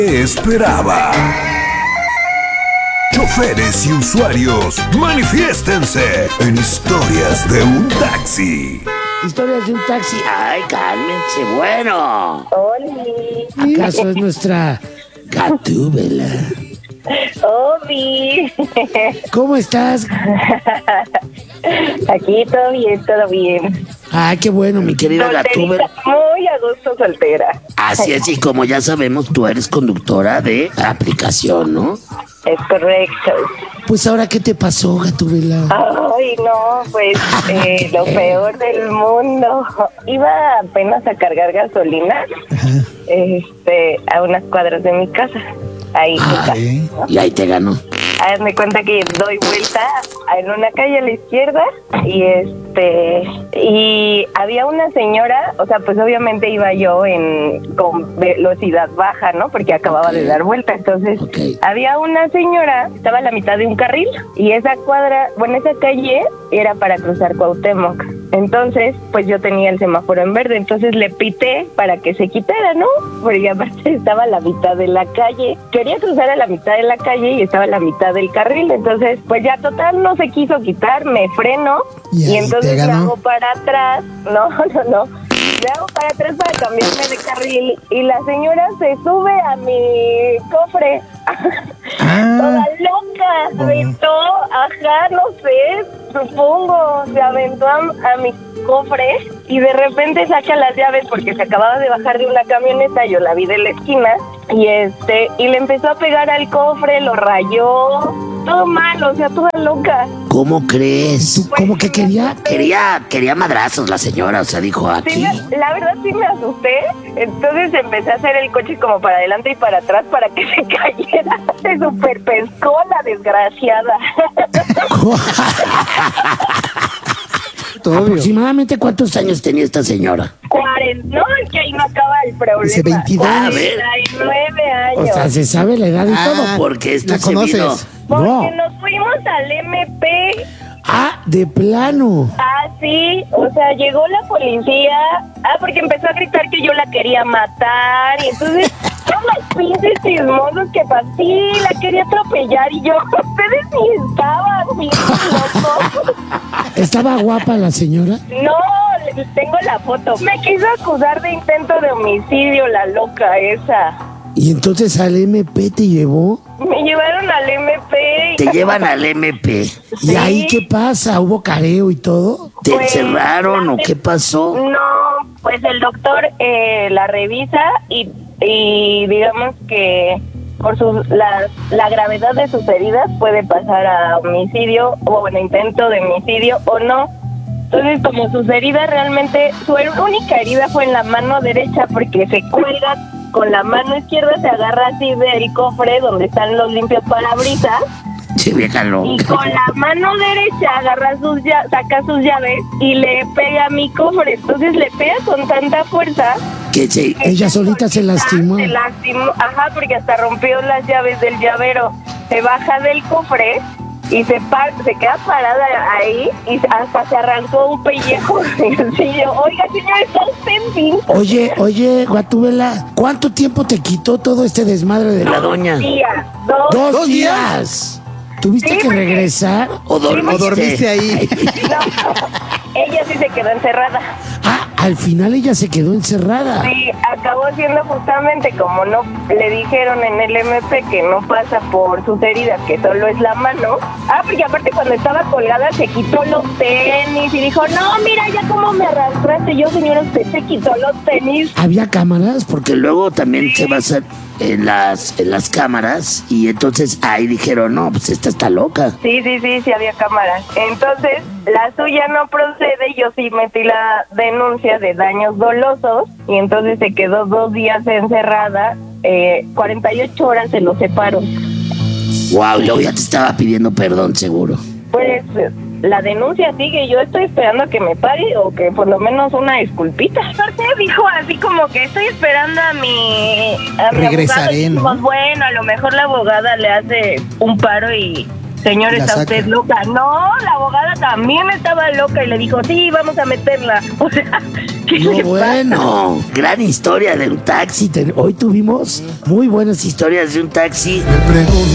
esperaba. Choferes y usuarios, manifiéstense en Historias de un Taxi. Historias de un taxi. Ay, cálmense, bueno. Oli. ¿Acaso es nuestra Gatúbela? Obi. ¿Cómo estás? Aquí todo bien, todo bien. Ay, qué bueno, mi querida Gatúbela. Muy a gusto soltera. Así es, y como ya sabemos, tú eres conductora de aplicación, ¿no? Es correcto. Pues ahora, ¿qué te pasó, Gatúbela? Ay, no, pues lo peor del mundo. Iba apenas a cargar gasolina a unas cuadras de mi casa. Ahí ¿no? Y ahí te ganó. Hazme cuenta que doy vuelta en una calle a la izquierda y había una señora, o sea, pues obviamente iba yo con velocidad baja, ¿no? Porque acababa de dar vuelta, entonces había una señora, estaba a la mitad de un carril y esa calle era para cruzar Cuauhtémoc. Entonces, pues yo tenía el semáforo en verde, entonces le pité para que se quitara, ¿no? Porque aparte estaba a la mitad de la calle. Quería cruzar a la mitad de la calle y estaba a la mitad del carril, entonces, pues ya total no se quiso quitar, me freno y entonces me hago para atrás, me hago para atrás para cambiarme de carril y la señora se sube a mi cofre. Toda loca, se aventó, no sé, supongo, se aventó a mi cofre y de repente saca las llaves porque se acababa de bajar de una camioneta, yo la vi de la esquina y le empezó a pegar al cofre, lo rayó, todo mal, o sea, toda loca. ¿Cómo crees? Pues, ¿Cómo que quería madrazos la señora? O sea, dijo aquí. Sí, la verdad sí me asusté. Entonces empecé a hacer el coche como para adelante y para atrás para que se cayera. Se super pescó la desgraciada. ¿Aproximadamente cuántos años tenía esta señora? 40. No, es que ahí no acaba el problema. Dice 22. 49 años. O sea, se sabe la edad y todo. Porque esto ¿la se vino. conoces? Porque No. nos fuimos al MP. Ah, de plano. Ah, sí, o sea, llegó la policía, porque empezó a gritar que yo la quería matar, y entonces todos los pinches chismosos que pasé, la quería atropellar, y yo, ustedes ni estaban bien locos. ¿Estaba guapa la señora? No, tengo la foto. Me quiso acusar de intento de homicidio, la loca esa. ¿Y entonces al MP te llevó? Me llevaron al MP. Te llevan al MP. Sí. ¿Y ahí qué pasa? ¿Hubo careo y todo? ¿Te Pues, encerraron o qué pasó? No, pues el doctor la revisa y digamos que por la gravedad de sus heridas puede pasar a homicidio o intento de homicidio o no. Entonces, como sus heridas realmente, su única herida fue en la mano derecha porque se cuelga con la mano izquierda, se agarra así del cofre donde están los limpios parabrisas. Sí, vieja loca. Y con la mano derecha agarra saca sus llaves y le pega a mi cofre. Entonces le pega con tanta fuerza Que ella solita se lastimó. Se lastimó, porque hasta rompió las llaves del llavero. Se baja del cofre y se queda parada ahí y hasta se arrancó un pellejo. Y yo, oiga, señor, ¿está usted bien? Oye, Gatúbela, ¿cuánto tiempo te quitó todo este desmadre de la doña? 2 días. ¿2 días? ¿Tuviste Sí, que porque- regresar o dormiste ahí? No, ella sí se quedó encerrada. Ah, al final ella se quedó encerrada. Sí, acabó siendo justamente como no le dijeron en el MP que no pasa por sus heridas, que solo es la mano. Porque aparte cuando estaba colgada se quitó los tenis y dijo, no, mira ya cómo me arrastraste. Yo, señora, usted se quitó los tenis. ¿Había cámaras? Porque luego también se basan en las cámaras y entonces ahí dijeron, no, pues esta está loca. Sí, había cámaras. Entonces, la suya no procede, yo sí metí la denuncia de daños dolosos y entonces se quedó 2 días encerrada, 48 horas se lo separó. Wow, luego ya te estaba pidiendo perdón, seguro. Pues la denuncia sigue, yo estoy esperando a que me pague o que por lo menos una disculpita. Aparte dijo así como que estoy esperando a mi Regresaré, abogado. ¿no? Dijimos, bueno, a lo mejor la abogada le hace un paro y señor, ¿está usted loca? No, la abogada también estaba loca y le dijo, sí, vamos a meterla. O sea, ¿qué le bueno, pasa? Gran historia de un taxi. Hoy tuvimos muy buenas historias de un taxi.